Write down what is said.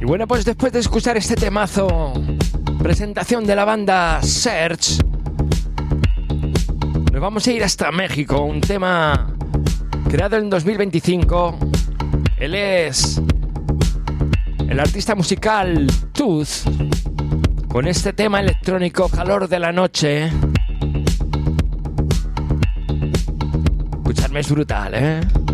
Y bueno, pues después de escuchar este temazo, presentación de la banda Search, nos vamos a ir hasta México, un tema creado en 2025. Él es el artista musical Tooth, con este tema electrónico Calor de la Noche. Escuchadme, es brutal, ¿eh?